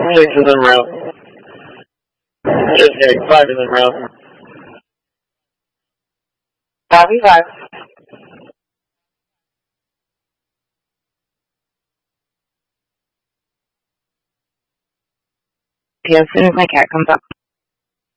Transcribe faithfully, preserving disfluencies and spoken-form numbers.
Six is en route. Okay, five is en route. Copy five. Okay, as soon as my cat comes up.